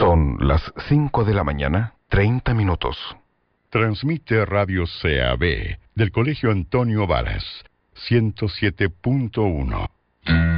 Son las 5 de la mañana, 30 minutos. Transmite Radio CAB del Colegio Antonio Varas, 107.1.